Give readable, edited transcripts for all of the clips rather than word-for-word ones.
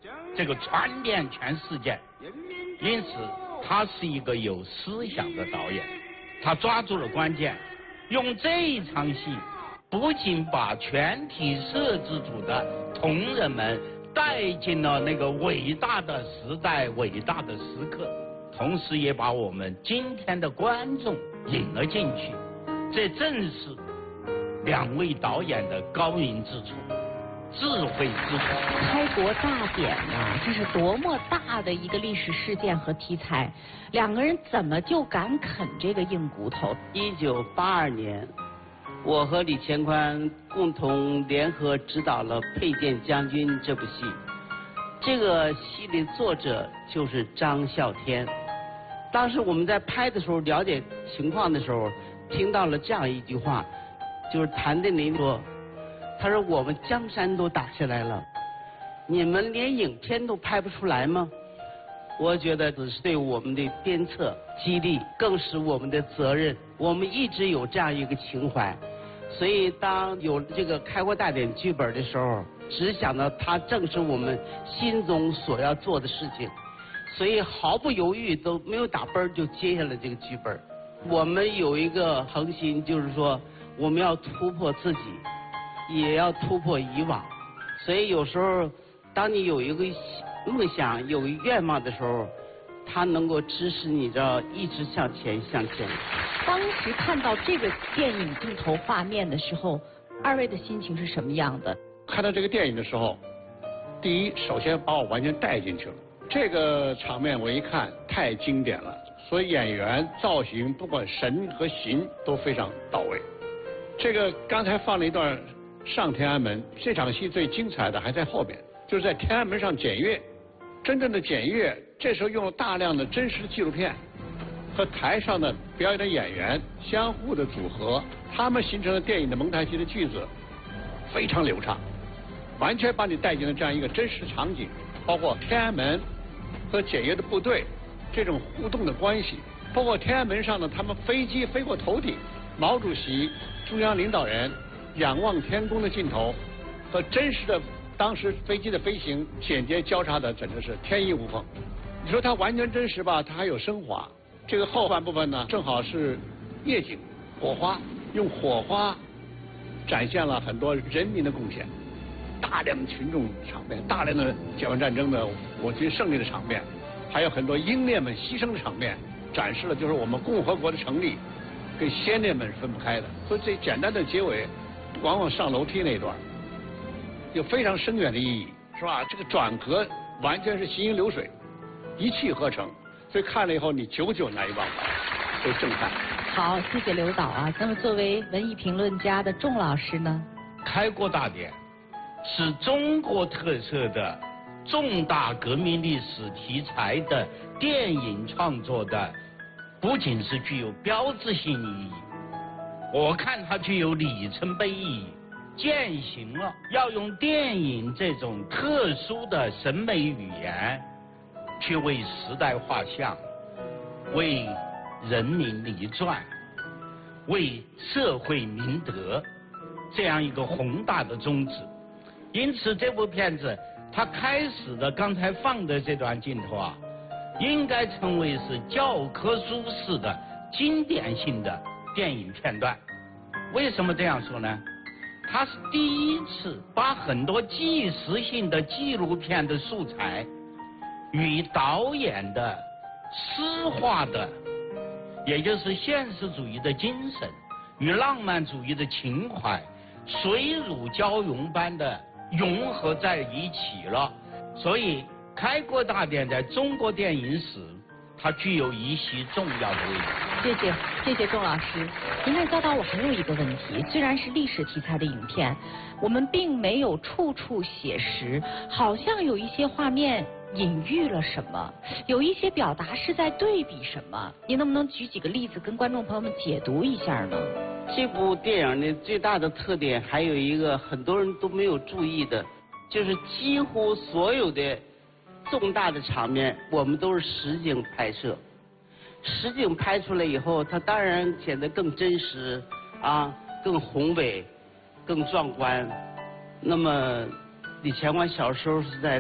这个传遍全世界。因此，他是一个有思想的导演，他抓住了关键，用这一场戏，不仅把全体摄制组的同仁们带进了那个伟大的时代、伟大的时刻，同时也把我们今天的观众引了进去。这正是两位导演的高明之处。智慧之处。 开国大典呐，这是多么大的一个历史事件和题材，两个人怎么就敢啃这个硬骨头 ？1982年，我和李乾宽共同联合执导了《佩剑将军》这部戏，这个戏的作者就是张啸天。当时我们在拍的时候，了解情况的时候，听到了这样一句话，就是谭盾林说。他说：“我们江山都打下来了，你们连影片都拍不出来吗？”我觉得只是对我们的鞭策、激励，更是我们的责任。我们一直有这样一个情怀，所以当有这个开国大典剧本的时候，只想到它正是我们心中所要做的事情，所以毫不犹豫都没有打奔就接下了这个剧本。我们有一个恒心，就是说我们要突破自己。也要突破以往，所以有时候，当你有一个梦想、有一个愿望的时候，它能够支持你这一直向前。 当时看到这个电影镜头画面的时候，二位的心情是什么样的？ 看到这个电影的时候，第一，首先把我完全带进去了。这个场面我一看太经典了，所以演员造型不管神和形都非常到位。这个刚才放了一段。上天安门这场戏最精彩的还在后边，就是在天安门上检阅，真正的检阅，这时候用了大量的真实的纪录片和台上的表演的演员相互的组合，他们形成了电影的蒙太奇的句子，非常流畅，完全把你带进了这样一个真实的场景，包括天安门和检阅的部队这种互动的关系，包括天安门上的他们飞机飞过头顶，毛主席、中央领导人仰望天空的镜头和真实的当时飞机的飞行简洁交叉的，简直是天衣无缝。你说它完全真实吧，它还有升华。这个后半部分呢，正好是夜景、火花，用火花展现了很多人民的贡献，大量的群众场面，大量的解放战争的我军胜利的场面，还有很多英烈们牺牲的场面，展示了就是我们共和国的成立跟先烈们是分不开的。所以这简单的结尾。往往上楼梯那一段有非常深远的意义，是吧？这个转折完全是行云流水，一气呵成，所以看了以后你久久难以忘怀，被震撼。 好，谢谢刘导啊。那么作为文艺评论家的仲老师呢？ 开国大典是中国特色的重大革命历史题材的电影创作的，不仅是具有标志性意义。我看它具有里程碑意义，践行了要用电影这种特殊的审美语言，去为时代画像，为人民立传，为社会明德，这样一个宏大的宗旨。因此，这部片子它开始的刚才放的这段镜头啊，应该称为是教科书式的经典性的电影片段。为什么这样说呢？它是第一次把很多纪实性的纪录片的素材与导演的诗化的，也就是现实主义的精神与浪漫主义的情怀水乳交融般的融合在一起了。所以开国大典在中国电影史它具有一席重要的位置。 谢谢仲老师。您看，教导我还有一个问题，虽然是历史题材的影片，我们并没有处处写实，好像有一些画面隐喻了什么，有一些表达是在对比什么。您能不能举几个例子跟观众朋友们解读一下呢？ 这部电影的最大的特点还有一个很多人都没有注意的，就是几乎所有的重大的场面我们都是实景拍摄。实景拍出来以后，它当然显得更真实啊，更宏伟，更壮观。那么李乾宽小时候是在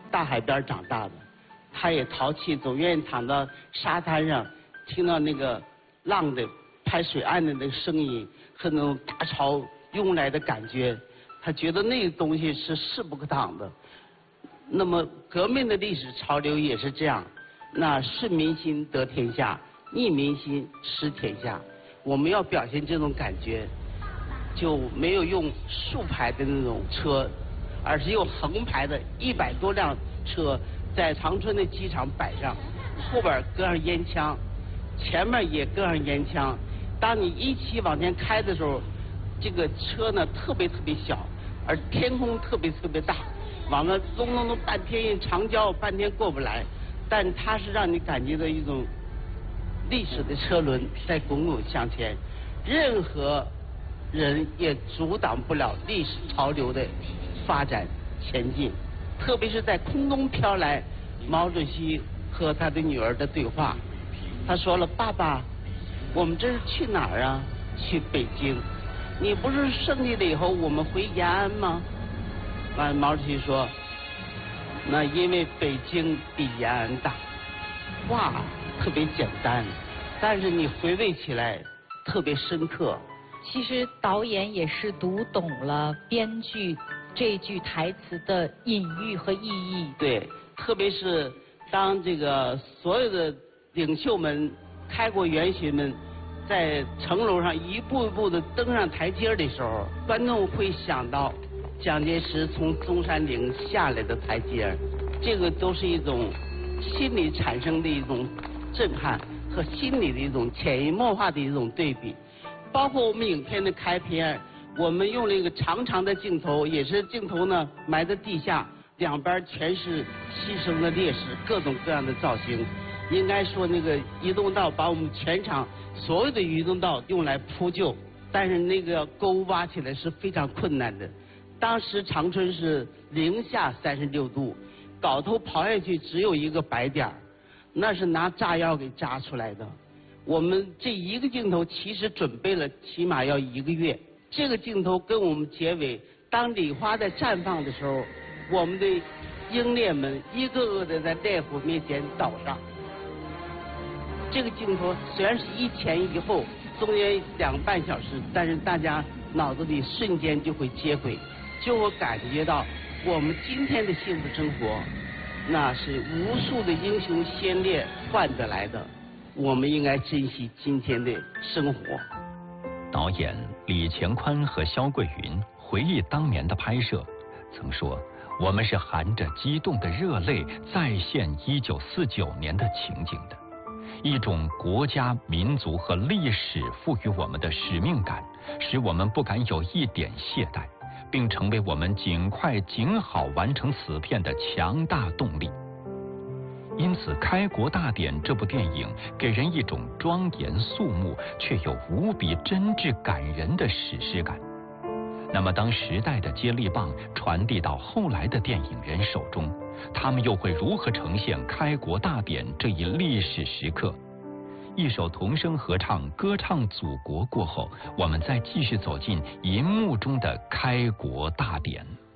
大海边长大的，他也淘气，总愿意躺到沙滩上，听到那个浪的拍水岸的那个声音和那种大潮涌来的感觉，他觉得那个东西是势不可挡的。那么革命的历史潮流也是这样，那顺民心得天下，逆民心失天下。我们要表现这种感觉，就没有用竖排的那种车，而是用横排的100多辆车在长春的机场摆上，后边搁上烟枪，前面也搁上烟枪。当你一起往前开的时候，这个车呢特别小，而天空特别大，往那隆隆半天长焦半天过不来，但它是让你感觉到一种历史的车轮在滚滚向前，任何人也阻挡不了历史潮流的发展前进。特别是在空中飘来毛主席和他的女儿的对话，他说了：“爸爸，我们这是去哪儿啊？去北京。你不是胜利了以后我们回延安吗？”完，毛主席说：“那因为北京比延安大。”哇，特别简单，但是你回味起来特别深刻。 其实导演也是读懂了编剧这句台词的隐喻和意义。 对，特别是当这个所有的领袖们、开国元勋们在城楼上一步一步的登上台阶的时候，观众会想到蒋介石从中山陵下来的台阶，这个都是一种心理产生的一种震撼和心理的一种潜移默化的一种对比。包括我们影片的开篇，我们用了一个长长的镜头，也是镜头呢埋在地下，两边全是牺牲的烈士，各种各样的造型。应该说那个移动道把我们全场所有的移动道用来铺就，但是那个沟挖起来是非常困难的。当时长春是零下36度，镐头刨下去只有一个白点，那是拿炸药给炸出来的。我们这一个镜头其实准备了起码要1个月。这个镜头跟我们结尾，当礼花在绽放的时候，我们的英烈们一个个的在烈火面前倒上。这个镜头虽然是一前一后，中间2个半小时，但是大家脑子里瞬间就会接轨，就会感觉到我们今天的幸福生活，那是无数的英雄先烈换得来的。我们应该珍惜今天的生活。 导演李乾宽和肖桂云回忆当年的拍摄，曾说：“我们是含着激动的热泪再现1949年的情景的。一种国家、民族和历史赋予我们的使命感，使我们不敢有一点懈怠，并成为我们尽快尽好完成此片的强大动力。”因此，《开国大典》这部电影给人一种庄严肃穆却又无比真挚感人的史诗感。那么，当时代的接力棒传递到后来的电影人手中，他们又会如何呈现《开国大典》这一历史时刻？一首童声合唱歌唱祖国过后，我们再继续走进银幕中的开国大典。